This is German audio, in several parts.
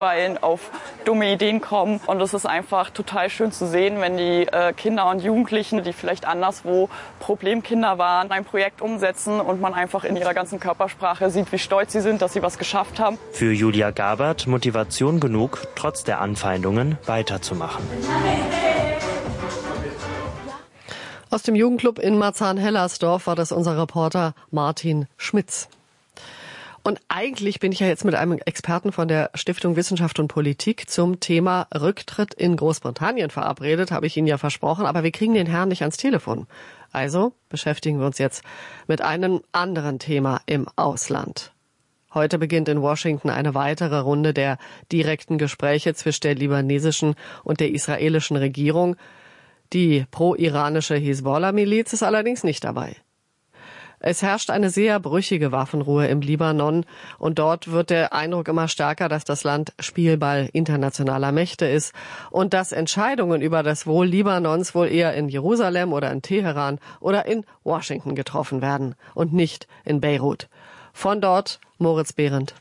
auf dumme Ideen kommen. Und es ist einfach total schön zu sehen, wenn die Kinder und Jugendlichen, die vielleicht anderswo Problemkinder waren, ein Projekt umsetzen und man einfach in ihrer ganzen Körpersprache sieht, wie stolz sie sind, dass sie was geschafft haben. Für Julia Gabert Motivation genug, trotz der Anfeindungen weiterzumachen. Aus dem Jugendclub in Marzahn-Hellersdorf war das unser Reporter Martin Schmitz. Und eigentlich bin ich ja jetzt mit einem Experten von der Stiftung Wissenschaft und Politik zum Thema Rücktritt in Großbritannien verabredet, habe ich Ihnen ja versprochen, aber wir kriegen den Herrn nicht ans Telefon. Also beschäftigen wir uns jetzt mit einem anderen Thema im Ausland. Heute beginnt in Washington eine weitere Runde der direkten Gespräche zwischen der libanesischen und der israelischen Regierung. Die pro-iranische Hisbollah-Miliz ist allerdings nicht dabei. Es herrscht eine sehr brüchige Waffenruhe im Libanon und dort wird der Eindruck immer stärker, dass das Land Spielball internationaler Mächte ist und dass Entscheidungen über das Wohl Libanons wohl eher in Jerusalem oder in Teheran oder in Washington getroffen werden und nicht in Beirut. Von dort Moritz Behrendt.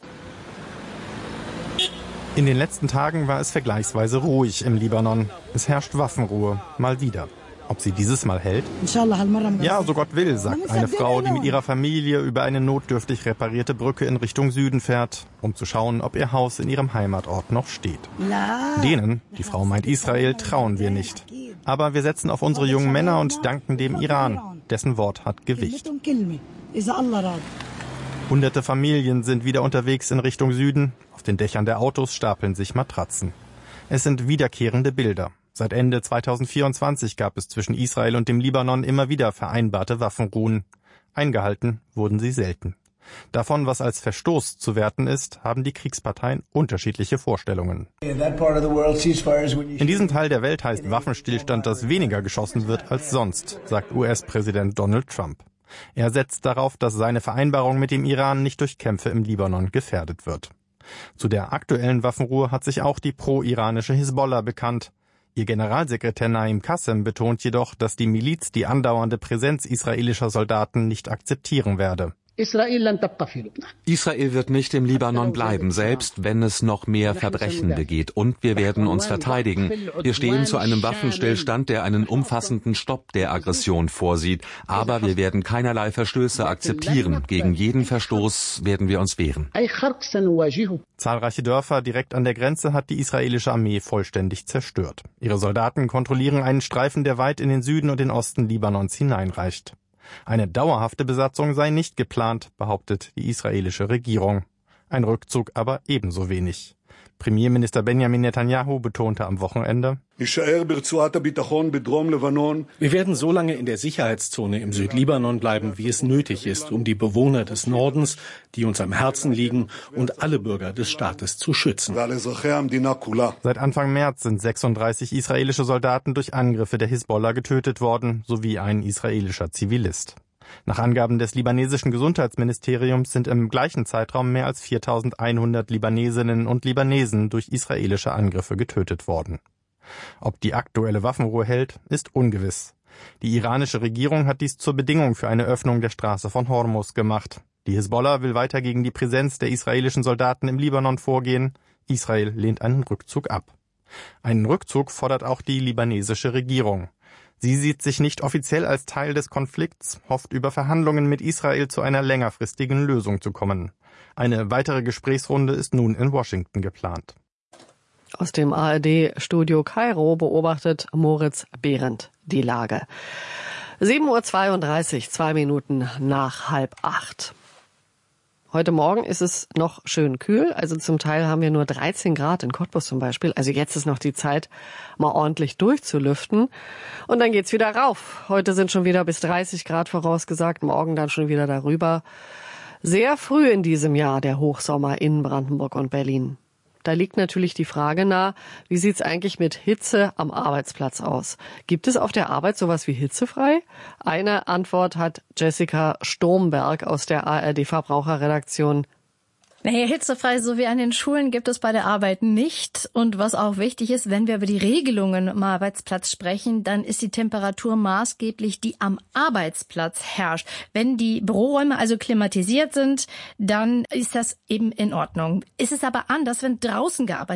In den letzten Tagen war es vergleichsweise ruhig im Libanon. Es herrscht Waffenruhe, mal wieder. Ob sie dieses Mal hält? Ja, so Gott will, sagt eine Frau, die mit ihrer Familie über eine notdürftig reparierte Brücke in Richtung Süden fährt, um zu schauen, ob ihr Haus in ihrem Heimatort noch steht. Denen, die Frau meint Israel, trauen wir nicht. Aber wir setzen auf unsere jungen Männer und danken dem Iran. Dessen Wort hat Gewicht. Hunderte Familien sind wieder unterwegs in Richtung Süden. Auf den Dächern der Autos stapeln sich Matratzen. Es sind wiederkehrende Bilder. Seit Ende 2024 gab es zwischen Israel und dem Libanon immer wieder vereinbarte Waffenruhen. Eingehalten wurden sie selten. Davon, was als Verstoß zu werten ist, haben die Kriegsparteien unterschiedliche Vorstellungen. In diesem Teil der Welt heißt Waffenstillstand, dass weniger geschossen wird als sonst, sagt US-Präsident Donald Trump. Er setzt darauf, dass seine Vereinbarung mit dem Iran nicht durch Kämpfe im Libanon gefährdet wird. Zu der aktuellen Waffenruhe hat sich auch die pro-iranische Hisbollah bekannt. Ihr Generalsekretär Naim Qassem betont jedoch, dass die Miliz die andauernde Präsenz israelischer Soldaten nicht akzeptieren werde. Israel wird nicht im Libanon bleiben, selbst wenn es noch mehr Verbrechen begeht. Und wir werden uns verteidigen. Wir stehen zu einem Waffenstillstand, der einen umfassenden Stopp der Aggression vorsieht. Aber wir werden keinerlei Verstöße akzeptieren. Gegen jeden Verstoß werden wir uns wehren. Zahlreiche Dörfer direkt an der Grenze hat die israelische Armee vollständig zerstört. Ihre Soldaten kontrollieren einen Streifen, der weit in den Süden und den Osten Libanons hineinreicht. Eine dauerhafte Besatzung sei nicht geplant, behauptet die israelische Regierung. Ein Rückzug aber ebenso wenig. Premierminister Benjamin Netanyahu betonte am Wochenende: Wir werden so lange in der Sicherheitszone im Südlibanon bleiben, wie es nötig ist, um die Bewohner des Nordens, die uns am Herzen liegen, und alle Bürger des Staates zu schützen. Seit Anfang März sind 36 israelische Soldaten durch Angriffe der Hisbollah getötet worden, sowie ein israelischer Zivilist. Nach Angaben des libanesischen Gesundheitsministeriums sind im gleichen Zeitraum mehr als 4.100 Libanesinnen und Libanesen durch israelische Angriffe getötet worden. Ob die aktuelle Waffenruhe hält, ist ungewiss. Die iranische Regierung hat dies zur Bedingung für eine Öffnung der Straße von Hormuz gemacht. Die Hisbollah will weiter gegen die Präsenz der israelischen Soldaten im Libanon vorgehen. Israel lehnt einen Rückzug ab. Einen Rückzug fordert auch die libanesische Regierung. Sie sieht sich nicht offiziell als Teil des Konflikts, hofft über Verhandlungen mit Israel zu einer längerfristigen Lösung zu kommen. Eine weitere Gesprächsrunde ist nun in Washington geplant. Aus dem ARD-Studio Kairo beobachtet Moritz Behrendt die Lage. 7:32 Uhr, 2 Minuten nach 7:30. Heute Morgen ist es noch schön kühl, also zum Teil haben wir nur 13 Grad in Cottbus zum Beispiel. Also jetzt ist noch die Zeit, mal ordentlich durchzulüften. Und dann geht's wieder rauf. Heute sind schon wieder bis 30 Grad vorausgesagt, morgen dann schon wieder darüber. Sehr früh in diesem Jahr der Hochsommer in Brandenburg und Berlin. Da liegt natürlich die Frage nahe, wie sieht's eigentlich mit Hitze am Arbeitsplatz aus? Gibt es auf der Arbeit sowas wie hitzefrei? Eine Antwort hat Jessica Sturmberg aus der ARD-Verbraucherredaktion. Naja, hitzefrei so wie an den Schulen gibt es bei der Arbeit nicht. Und was auch wichtig ist, wenn wir über die Regelungen am Arbeitsplatz sprechen, dann ist die Temperatur maßgeblich, die am Arbeitsplatz herrscht. Wenn die Büroräume also klimatisiert sind, dann ist das eben in Ordnung. Es ist aber anders, wenn draußen gearbeitet